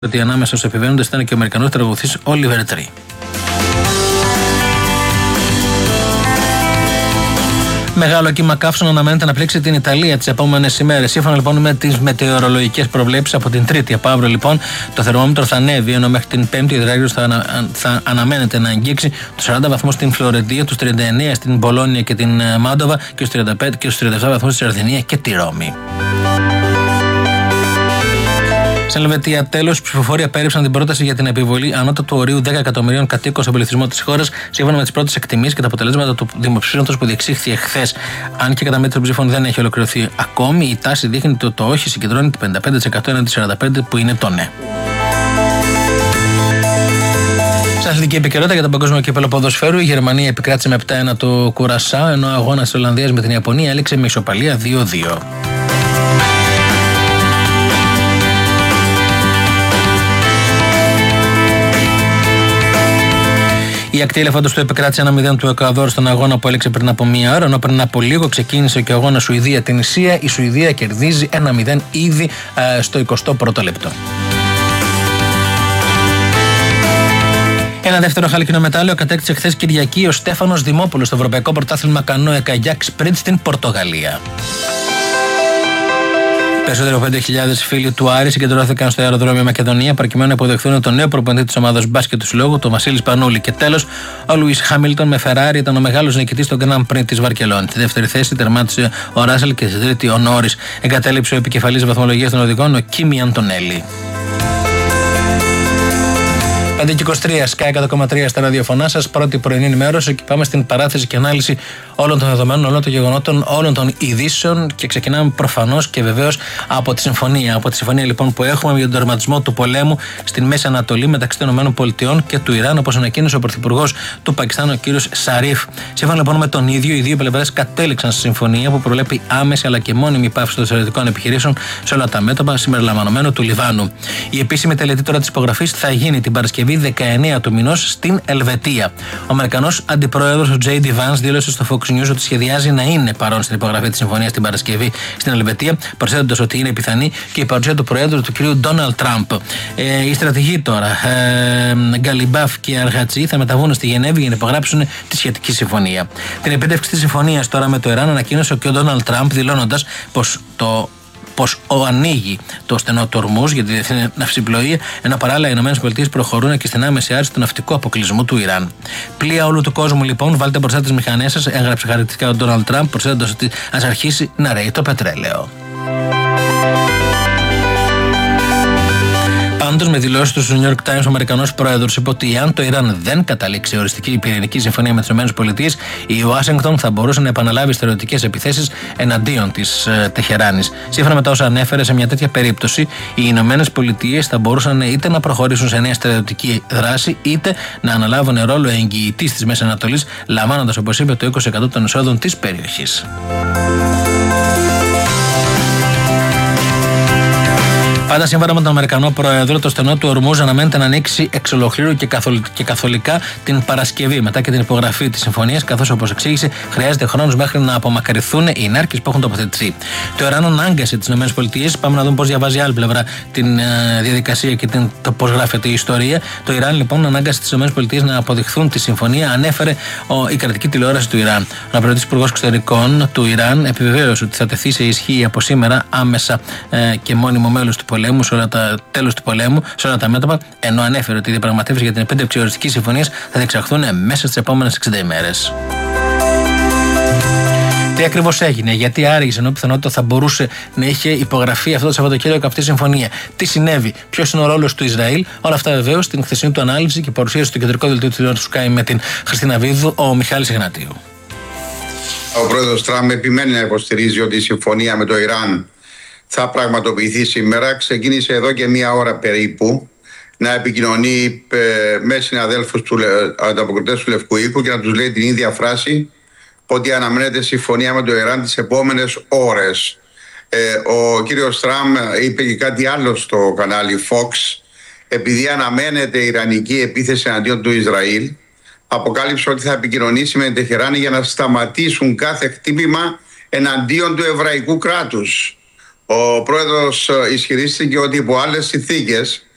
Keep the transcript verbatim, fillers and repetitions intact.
ότι ανάμεσα στους επιβαίνοντες ήταν και ο Αμερικανός τραγουδιστής Oliver Tree. Μεγάλο κύμα καύσων αναμένεται να πλήξει την Ιταλία τις επόμενες ημέρες. Σύμφωνα λοιπόν με τις μετεωρολογικές προβλέψεις, από την Τρίτη από αύριο λοιπόν το θερμόμετρο θα ανέβει, ενώ μέχρι την Πέμπτη ο υδράριος θα, ανα, θα αναμένεται να αγγίξει τους σαράντα βαθμούς στην Φλωρεντία, τους τριάντα εννέα στην Μπολόνια και την Μάντοβα και τους τριάντα πέντε και τους τριάντα επτά βαθμούς στη Σαρδινία και τη Ρώμη. Στην Ελβετία, τέλος, οι ψηφοφόροι απέρριψαν την πρόταση για την επιβολή ανώτατου ορίου δέκα εκατομμυρίων κατοίκων στον πληθυσμό της χώρας, σύμφωνα με τις πρώτες εκτιμήσεις και τα αποτελέσματα του δημοψηφίσματος που διεξήχθη εχθές. Αν και η καταμέτρηση των ψήφων δεν έχει ολοκληρωθεί ακόμη, η τάση δείχνει ότι το όχι συγκεντρώνει το πενήντα πέντε τοις εκατό έναντι σαράντα πέντε τοις εκατό που είναι το ναι. Στην αθλητική επικαιρότητα για τον παγκόσμιο κύπελλο ποδοσφαίρου, η Γερμανία επικράτησε με επτά ένα το Κουρασάο, ενώ ο αγώνας της Ολλανδίας με την Ιαπωνία έληξε με ισοπαλία δύο δύο. Η ακτή ελεφάντος του επικράτησε ένα μηδέν του Εκουαδόρ στον αγώνα που έλεξε πριν από μία ώρα, ενώ πριν από λίγο ξεκίνησε και ο αγώνας Σουηδία-Τινησία. Η Σουηδία κερδίζει ένα μηδέν ήδη ε, στο εικοστό πρώτο λεπτό. Ένα δεύτερο χαλκινό μετάλλιο κατέκτησε χθες Κυριακή ο Στέφανος Δημόπουλος στο Ευρωπαϊκό Πρωτάθλημα Κανόε Καγιάκ Σπριντ στην Πορτογαλία. Περισσότερο από πέντε χιλιάδες φίλοι του Άρη συγκεντρώθηκαν στο αεροδρόμιο Μακεδονία προκειμένου να υποδεχθούν τον νέο προπονητή της ομάδας μπάσκετ του συλλόγου, τον Βασίλη Σπανούλη. Και τέλος, ο Λουίς Χάμιλτον με Φεράρι ήταν ο μεγάλος νικητής στο Grand Prix της Βαρκελόνη. Στη δεύτερη θέση τερμάτισε ο Ράσελ και στη τρίτη ο Νόρις. Εγκατέλειψε ο επικεφαλής βαθμολογίας των οδηγών, ο Κίμι Αντονέλη. πέντε και είκοσι τρία, Sky εκατό κόμμα τρία στα ραδιοφωνά σας, πρώτη πρωινή ενημέρωση και πάμε στην παράθεση και ανάλυση όλων των δεδομένων, όλων των γεγονότων, όλων των ειδήσεων και ξεκινάμε προφανώς και βεβαίως από τη συμφωνία. Από τη συμφωνία λοιπόν που έχουμε για τον τερματισμό του πολέμου στην Μέση Ανατολή μεταξύ των ΗΠΑ και του Ιράν, όπως ανακοίνωσε ο Πρωθυπουργός του Πακιστάν, ο κ. Σαρίφ. Σύμφωνα λοιπόν με τον ίδιο, οι δύο πλευρές κατέληξαν στη συμφωνία που προβλέπει άμεση αλλά και μόνιμη πάυση των στρατιωτικών επιχειρήσεων σε όλα τα μέτωπα, συμπεριλαμβανομένου του Λιβάνου. Η επίσημη τελετή τώρα της υπογραφής θα γίνει την Παρασκευή δεκαεννέα του μηνός στην Ελβετία. Ο Αμερικανός αντιπρόεδρος, ο Τζέι Ντι Vance, δήλωσε στο Fox News ότι σχεδιάζει να είναι παρόν στην υπογραφή της συμφωνίας την Παρασκευή στην Ελβετία, προσθέτοντας ότι είναι πιθανή και η παρουσία του Προέδρου του κ. Ντόναλντ Τραμπ. Ε, οι στρατηγοί τώρα, ε, Γκαλιμπάφ και Αργατσί, θα μεταβούν στη Γενέβη για να υπογράψουν τη σχετική συμφωνία. Την επίτευξη της συμφωνίας τώρα με το Ιράν ανακοίνωσε ο κ. Ντόναλντ Τραμπ, δηλώνοντας πως το πως ο ανοίγει το στενό του Ορμούζ για τη διεθνή ναυσιπλοεία, ενώ παράλληλα οι ΗΠΑ προχωρούν και στην άμεση άρση του ναυτικού αποκλεισμού του Ιράν. Πλοία όλου του κόσμου λοιπόν, βάλτε μπροστά τις μηχανές σας, έγραψε χαρακτηριστικά ο Ντόναλντ Τραμπ, προσθέτοντας ότι ας αρχίσει να ρέει το πετρέλαιο. Πάντως, με δηλώσεις του New York Times, ο Αμερικανός πρόεδρος είπε ότι αν το Ιράν δεν καταλήξει οριστική πυρηνική συμφωνία με τις ΗΠΑ, η Ουάσιγκτον θα μπορούσε να επαναλάβει στερεωτικές επιθέσεις εναντίον της ε, Τεχεράνης. Σύμφωνα με τα όσα ανέφερε, σε μια τέτοια περίπτωση, οι ΗΠΑ θα μπορούσαν είτε να προχωρήσουν σε νέα στερεωτική δράση, είτε να αναλάβουν ρόλο εγγυητής της Μέσης Ανατολής, λαμβάνοντας, όπως είπε, το είκοσι τοις εκατό των εισόδων της περιοχής. Πάντα σύμφωνα με τον Αμερικανό Πρόεδρο, το στενό του Ορμούζ αναμένεται να ανοίξει εξ ολοκλήρου και, καθολ... και καθολικά την Παρασκευή, μετά και την υπογραφή της συμφωνίας, καθώς, όπως εξήγησε, χρειάζεται χρόνος μέχρι να απομακρυνθούν οι ενάρκειες που έχουν τοποθετηθεί. Το Ιράν ανάγκασε τις ΗΠΑ. Πάμε να δούμε πώς διαβάζει άλλη πλευρά την ε, διαδικασία και την, το πώς γράφεται η ιστορία. Το Ιράν λοιπόν ανάγκασε τις ΗΠΑ να αποδειχθούν τη συμφωνία, ανέφερε ο, η κρατική τηλεόραση του Ιράν. Ο αναπληρωτής υπουργός εξωτερικών του Ιράν επιβεβαίωσε ότι θα τεθεί σε ισχύ από σήμερα άμεσα ε, και μόνιμο μέλος του πολέμου. Σε όλα τα τέλος του πολέμου, σε όλα τα μέτωπα, ενώ ανέφερε ότι οι διαπραγματεύσεις για την επίτευξη οριστικής συμφωνίας θα διεξαχθούν μέσα στις επόμενες εξήντα ημέρες. Τι ακριβώς έγινε, γιατί άργησε, ενώ πιθανότητα θα μπορούσε να είχε υπογραφεί αυτό το Σαββατοκύριακο αυτή η συμφωνία. Τι συνέβη, ποιος είναι ο ρόλος του Ισραήλ, όλα αυτά βεβαίως στην χθεσινή του ανάλυση και παρουσίαση στο κεντρικό δελτίο του τηλεόρασης του Sky με την Χριστίνα Βίδου, ο Μιχάλης Ιγνατίου. Ο πρόεδρος Τραμπ επιμένει να υποστηρίζει ότι η συμφωνία με το Ιράν θα πραγματοποιηθεί σήμερα. Ξεκίνησε εδώ και μία ώρα περίπου να επικοινωνεί με συναδέλφους του ανταποκριτές του Λευκού Οίκου και να τους λέει την ίδια φράση, ότι αναμένεται συμφωνία με το Ιράν τις επόμενες ώρες. Ε, ο κύριος Τραμπ είπε και κάτι άλλο στο κανάλι Fox, επειδή αναμένεται η ιρανική επίθεση εναντίον του Ισραήλ, αποκάλυψε ότι θα επικοινωνήσει με την Τεχεράνη για να σταματήσουν κάθε χτύπημα εναντίον του εβραϊκού κράτους. Ο πρόεδρος ισχυρίστηκε ότι υπό άλλες συνθήκες